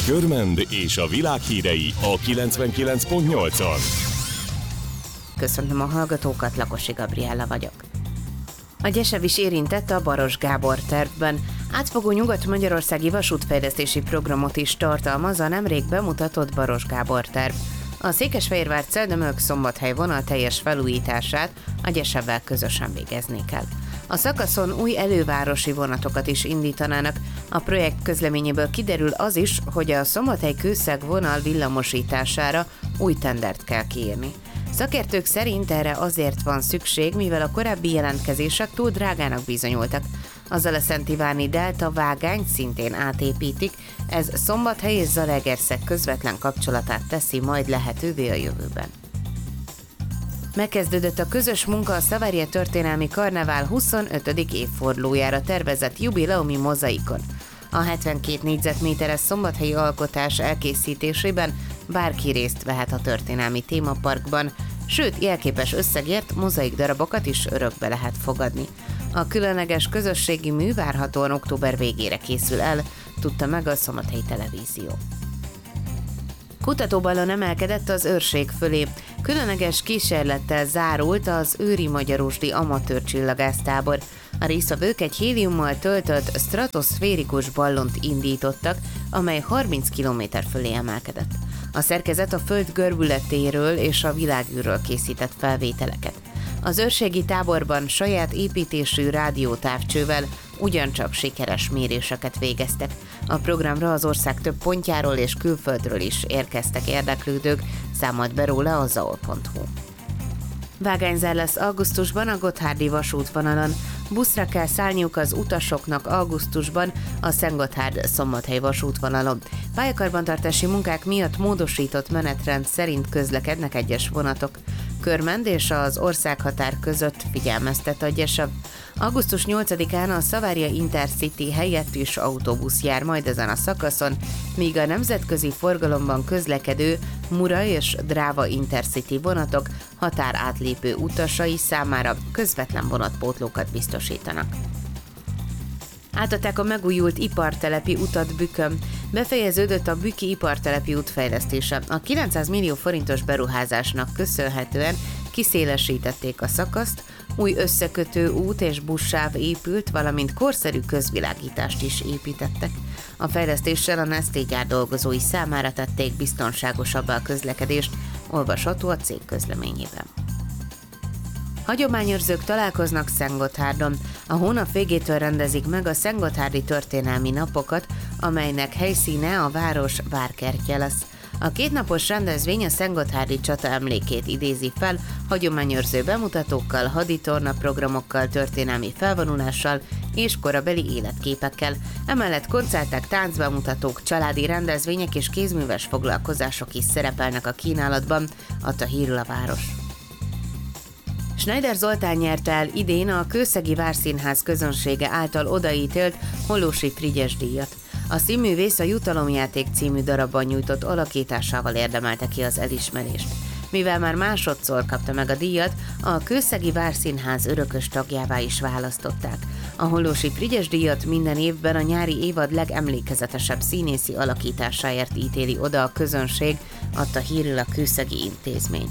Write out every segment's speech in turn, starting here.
Körmend és a világ hírei a 99.8-on. Köszöntöm a hallgatókat, Lakosi Gabriella vagyok. A Gyesev is érintett a Baros Gábor tervben. Átfogó nyugat-magyarországi vasútfejlesztési programot is tartalmaz a nemrég bemutatott Baros Gábor terv. A Székesfehérvár-Celldömölk-Szombathely vonal teljes felújítását a Gyesevvel közösen végeznék el. A szakaszon új elővárosi vonatokat is indítanának. A projekt közleményéből kiderül az is, hogy a Szombathely-Kőszeg vonal villamosítására új tendert kell kiírni. Szakértők szerint erre azért van szükség, mivel a korábbi jelentkezések túl drágának bizonyultak. A Zalaeszentivárni delta vágányt szintén átépítik, ez Szombathely és Zalaegerszeg közvetlen kapcsolatát teszi majd lehetővé a jövőben. Megkezdődött a közös munka a Savaria történelmi karnevál 25. évfordulójára tervezett jubileumi mozaikon. A 72 négyzetméteres szombathelyi alkotás elkészítésében bárki részt vehet a történelmi témaparkban, sőt, jelképes összegért mozaik darabokat is örökbe lehet fogadni. A különleges közösségi mű várhatóan október végére készül el, tudta meg a Szombathelyi Televízió. Kutatóballon emelkedett az őrség fölé. Különleges kísérlettel zárult az Őri Magyarósdi amatőr csillagásztábor. A résztvevők egy héliummal töltött stratoszférikus ballont indítottak, amely 30 km fölé emelkedett. A szerkezet a Föld görbületéről és a világűrről készített felvételeket. Az őrségi táborban saját építésű rádiótávcsővel ugyancsak sikeres méréseket végeztek. A programra az ország több pontjáról és külföldről is érkeztek érdeklődők, számolt be róla a zaol.hu. Vágányzár lesz augusztusban a Gotthárdi vasútvonalon. Buszra kell szállniuk az utasoknak augusztusban a Szentgotthárd-Szombathely vasútvonalon. Pályakarbantartási munkák miatt módosított menetrend szerint közlekednek egyes vonatok. Körmend és az országhatár között figyelmeztet a Gyesev. Augusztus 8-án a Savaria Intercity helyett is autóbusz jár majd ezen a szakaszon, míg a nemzetközi forgalomban közlekedő Mura és Dráva Intercity vonatok határátlépő utasai számára közvetlen vonatpótlókat biztosítanak. Átadták a megújult ipartelepi utat Bükkön. Befejeződött a bükki ipartelepi út fejlesztése. A 900 millió forintos beruházásnak köszönhetően kiszélesítették a szakaszt, új összekötő út és buszsáv épült, valamint korszerű közvilágítást is építettek. A fejlesztéssel a Nestlé gyár dolgozói számára tették biztonságosabbá a közlekedést, olvasható a cég közleményében. Hagyományőrzők találkoznak Szentgotthárdon. A hónap végétől rendezik meg a Szentgotthárdi történelmi napokat, amelynek helyszíne a város várkertje lesz. A kétnapos rendezvény a szentgotthárdi csata emlékét idézi fel, hagyományőrző bemutatókkal, haditorna programokkal, történelmi felvonulással és korabeli életképekkel. Emellett koncertek, táncbemutatók, családi rendezvények és kézműves foglalkozások is szerepelnek a kínálatban, adta hírül a város. Schneider Zoltán nyerte el idén a Kőszegi Várszínház közönsége által odaítélt Hollósy Frigyes díjat. A színművész a Jutalomjáték című darabban nyújtott alakításával érdemelte ki az elismerést. Mivel már másodszor kapta meg a díjat, a Kőszegi Várszínház örökös tagjává is választották. A Hollósy Frigyes díjat minden évben a nyári évad legemlékezetesebb színészi alakításáért ítéli oda a közönség, adta hírül a Kőszegi Intézmény.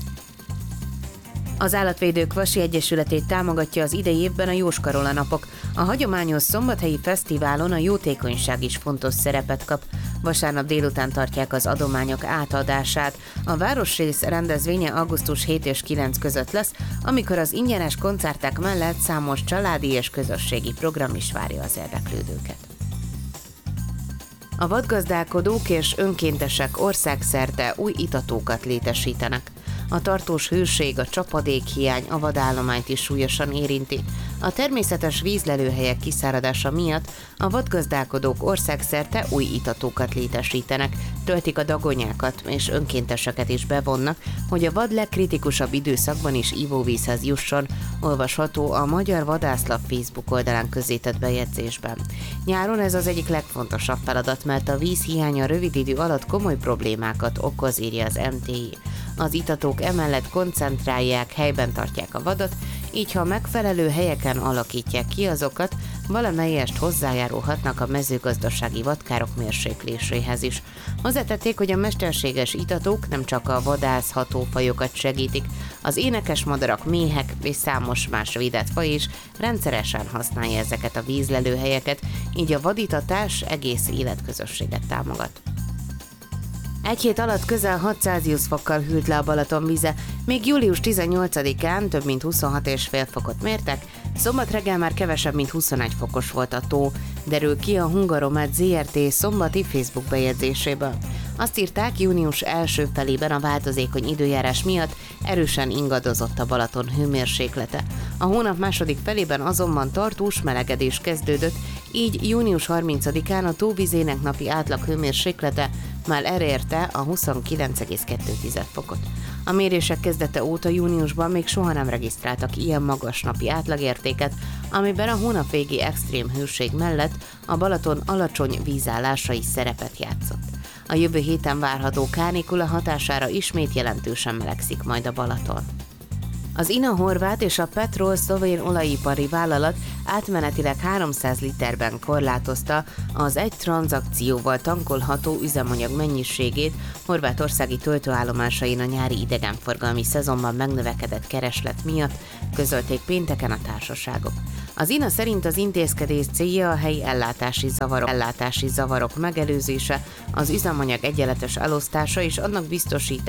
Az Állatvédők Vasi Egyesületét támogatja az idei évben a Jóskarola napok. A hagyományos szombathelyi fesztiválon a jótékonyság is fontos szerepet kap. Vasárnap délután tartják az adományok átadását. A városrész rendezvénye augusztus 7 és 9 között lesz, amikor az ingyenes koncertek mellett számos családi és közösségi program is várja az érdeklődőket. A vadgazdálkodók és önkéntesek országszerte új itatókat létesítenek. A tartós hőség, a csapadékhiány a vadállományt is súlyosan érinti. A természetes vízlelőhelyek kiszáradása miatt a vadgazdálkodók országszerte új itatókat létesítenek, töltik a dagonyákat és önkénteseket is bevonnak, hogy a vad legkritikusabb időszakban is ivóvízhez jusson, olvasható a Magyar Vadászlap Facebook oldalán közzétett bejegyzésben. Nyáron ez az egyik legfontosabb feladat, mert a vízhiánya rövid idő alatt komoly problémákat okoz, írja az MTI. Az itatók emellett koncentrálják, helyben tartják a vadat, így ha megfelelő helyeken alakítják ki azokat, valamelyest hozzájárulhatnak a mezőgazdasági vadkárok mérsékléséhez is. Hozzátették, hogy a mesterséges itatók nem csak a vadászható fajokat segítik, az énekes madarak, méhek és számos más védett faj is rendszeresen használja ezeket a vízlelőhelyeket, így a vaditatás egész életközösséget támogat. Egy hét alatt közel 6 Celsius fokkal hűlt le a Balaton vize, még július 18-án több mint 26,5 fokot mértek, szombat reggel már kevesebb, mint 21 fokos volt a tó, derül ki a Hungaromet Zrt. Szombati Facebook bejegyzéséből. Azt írták, június első felében a változékony időjárás miatt erősen ingadozott a Balaton hőmérséklete. A hónap második felében azonban tartós melegedés kezdődött, így június 30-án a tóvizének napi átlag hőmérséklete már elérte a 29,2 fokot. A mérések kezdete óta júniusban még soha nem regisztráltak ilyen magas napi átlagértéket, amiben a hónap végi extrém hőség mellett a Balaton alacsony vízállása is szerepet játszott. A jövő héten várható kánikula hatására ismét jelentősen melegszik majd a Balaton. Az INA horvát és a Petrol szlovén olajipari vállalat átmenetileg 300 literben korlátozta az egy tranzakcióval tankolható üzemanyag mennyiségét horvátországi töltőállomásain a nyári idegenforgalmi szezonban megnövekedett kereslet miatt, közölték pénteken a társaságok. Az INA szerint az intézkedés célja a helyi ellátási zavarok megelőzése, az üzemanyag egyenletes elosztása és annak biztosítása,